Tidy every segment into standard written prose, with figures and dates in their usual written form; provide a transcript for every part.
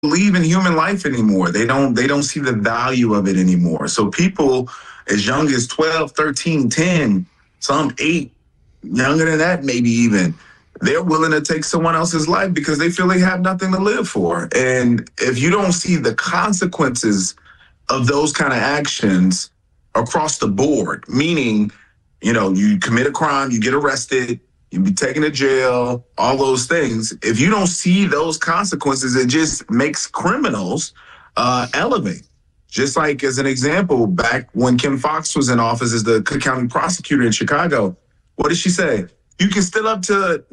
believe in human life anymore. They don't see the value of it anymore. So people as young as 12, 13, 10, some 8, younger than that maybe even, they're willing to take someone else's life because they feel they have nothing to live for. And if you don't see the consequences of those kind of actions across the board, meaning, you commit a crime, you get arrested, you be taken to jail, all those things. If you don't see those consequences, it just makes criminals elevate. Just like, as an example, back when Kim Foxx was in office as the Cook County prosecutor in Chicago, what did she say? You can steal up to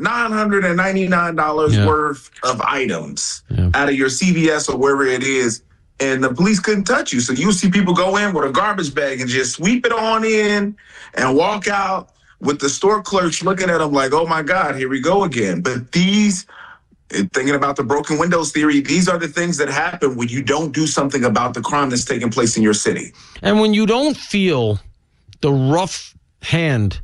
$999 worth of items out of your CVS or wherever it is, and the police couldn't touch you. So you see people go in with a garbage bag and just sweep it on in and walk out with the store clerks looking at them like, oh my God, here we go again. But thinking about the broken windows theory, these are the things that happen when you don't do something about the crime that's taking place in your city. And when you don't feel the rough hand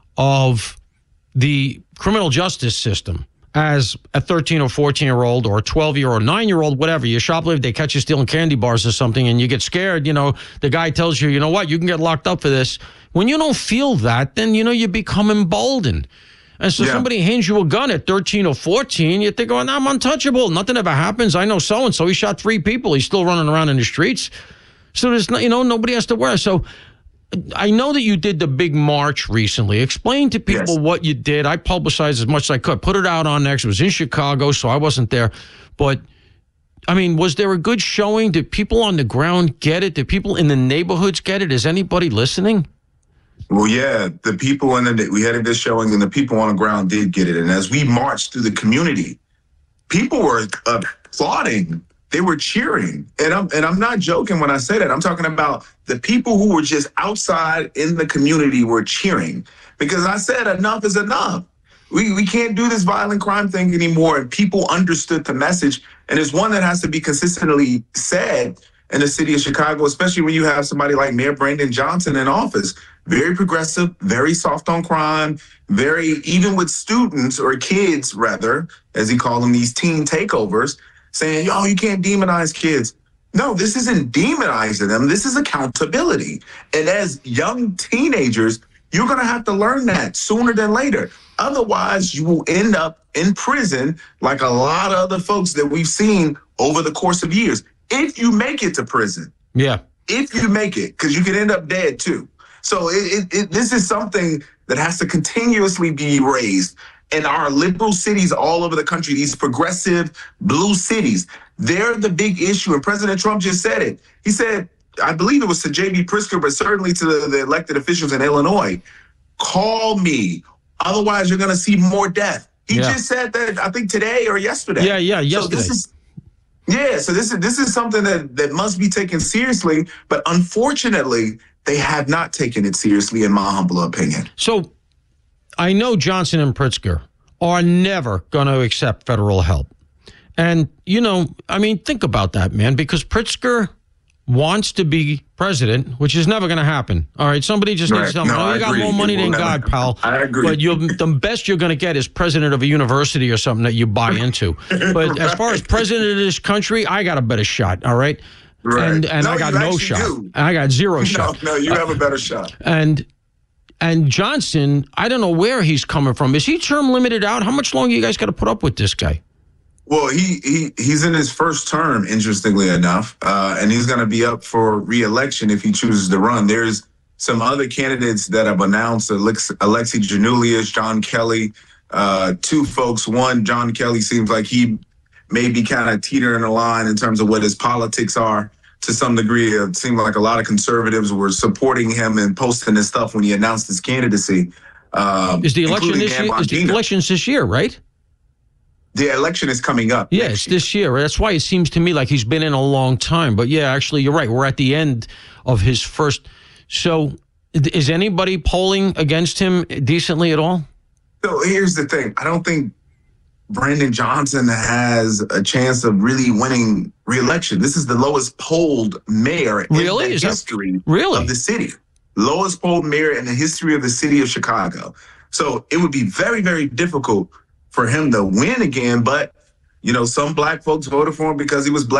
of the criminal justice system as a 13 or 14-year-old or a 12-year-old or 9-year-old, whatever, you shoplift, they catch you stealing candy bars or something, and you get scared, the guy tells you, you know what, you can get locked up for this. When you don't feel that, then, you become emboldened. And so somebody hands you a gun at 13 or 14, you think, oh, I'm untouchable. Nothing ever happens. I know so-and-so. He shot 3 people. He's still running around in the streets. So there's, nobody has to worry. So I know that you did the big march recently. Explain to people what you did. I publicized as much as I could. Put it out on X. It was in Chicago, so I wasn't there. But, was there a good showing? Did people on the ground get it? Did people in the neighborhoods get it? Is anybody listening? Well, yeah, the people we had a good showing, and the people on the ground did get it. And as we marched through the community, people were applauding. They were cheering. And I'm not joking when I say that. I'm talking about the people who were just outside in the community were cheering. Because I said enough is enough. We can't do this violent crime thing anymore. And people understood the message. And it's one that has to be consistently said in the city of Chicago, especially when you have somebody like Mayor Brandon Johnson in office. Very progressive, very soft on crime, even with students or kids, rather, as he called them, these teen takeovers, saying, you can't demonize kids. No, this isn't demonizing them. This is accountability. And as young teenagers, you're going to have to learn that sooner than later. Otherwise, you will end up in prison like a lot of other folks that we've seen over the course of years. If you make it to prison. Yeah. If you make it, because you can end up dead too. So this is something that has to continuously be raised. And our liberal cities all over the country, these progressive blue cities, they're the big issue. And President Trump just said it. He said, I believe it was to J.B. Pritzker, but certainly to the elected officials in Illinois, call me. Otherwise, you're going to see more death. He just said that, I think, today or yesterday. Yeah, yesterday. So this is something that must be taken seriously. But unfortunately, they have not taken it seriously, in my humble opinion. So I know Johnson and Pritzker are never going to accept federal help. And, think about that, man, because Pritzker wants to be president, which is never going to happen. All right, somebody just needs to tell me, you got more money than God, pal. I agree. But the best you're going to get is president of a university or something that you buy into. But as far as president of this country, I got a better shot, all right? Right. And I got no shot. I got zero shot. No, you have a better shot. And Johnson, I don't know where he's coming from. Is he term limited out? How much longer you guys got to put up with this guy? Well, he's in his first term, interestingly enough, and he's going to be up for re-election if he chooses to run. There's some other candidates that have announced, Alexi Giannoulias, John Kelly, 2 folks. One, John Kelly seems like he may be kind of teetering the line in terms of what his politics are to some degree. It seemed like a lot of conservatives were supporting him and posting his stuff when he announced his candidacy. Is the election this year? Is the elections this year, right? The election is coming up. Yeah, it's this year. That's why it seems to me like he's been in a long time. But yeah, actually, you're right. We're at the end of his first. So is anybody polling against him decently at all? So here's the thing. I don't think Brandon Johnson has a chance of really winning re-election. This is the lowest polled mayor in the history of the city. Lowest polled mayor in the history of the city of Chicago. So it would be very, very difficult for him to win again. But, some black folks voted for him because he was black.